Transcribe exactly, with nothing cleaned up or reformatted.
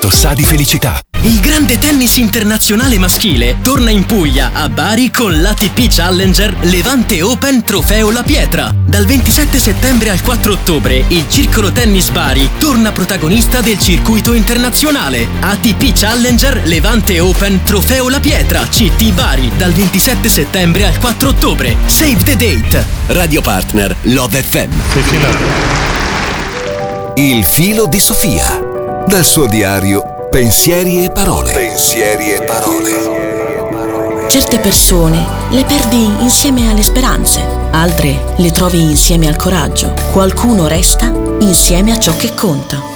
sa di felicità. Il grande tennis internazionale maschile torna in Puglia, a Bari, con l'A T P Challenger Levante Open Trofeo La Pietra. Dal ventisette settembre al quattro ottobre, il Circolo Tennis Bari torna protagonista del circuito internazionale. A T P Challenger Levante Open Trofeo La Pietra, C T Bari, dal ventisette settembre al quattro ottobre. Save the date. Radio partner Love F M. Il filo di Sofia. Dal suo diario Pensieri e parole. Pensieri e parole. Certe persone le perdi insieme alle speranze, altre le trovi insieme al coraggio, qualcuno resta insieme a ciò che conta.